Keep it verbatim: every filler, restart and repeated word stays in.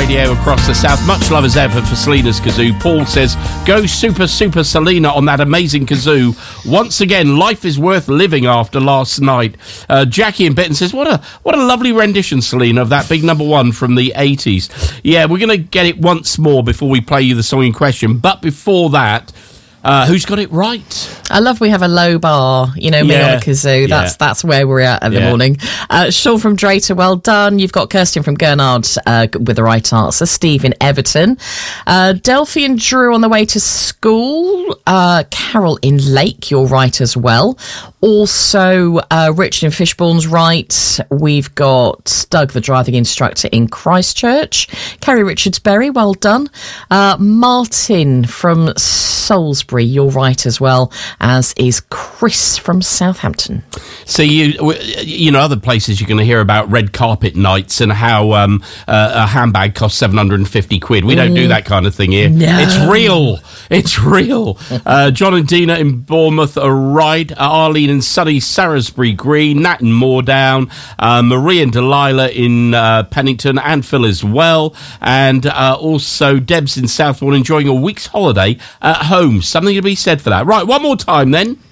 radio across the south. Much love as ever for Selena's kazoo. Paul says, go super, super Selena on that amazing kazoo. Once again, life is worth living after last night. Uh, Jackie in Benton says, what a what a lovely rendition, Selena, of that big number one from the eighties. Yeah, we're going to get it once more before we play you the song in question. But before that, Uh, who's got it right? I love we have a low bar, you know, me Yeah. on a kazoo. That's Yeah. that's where we're at in Yeah. the morning. Uh, Sean from Drayton, well done. You've got Kirsten from Gurnard uh, with the right answer. Steve in Everton. Uh, Delphi and Drew on the way to school. Uh, Carol in Lake, you're right as well. Also, uh, Richard in Fishbourne's right. We've got Doug, the driving instructor in Christchurch. Kerry Richardsbury, well done. Uh, Martin from Salisbury, you're right as well, as is Chris from Southampton. So, you you know, other places you're going to hear about red carpet nights and how um, uh, a handbag costs seven hundred fifty quid. We don't do that kind of thing here. No. It's real. It's real. Uh, John and Dina in Bournemouth are right. Uh, Arlene and Sunny, Salisbury Green. Nat and Moordown. Uh, Marie and Delilah in uh, Pennington, and Phil as well. And uh, also Deb's in Southbourne enjoying a week's holiday at home. Something to be said for that. Right, one more time then.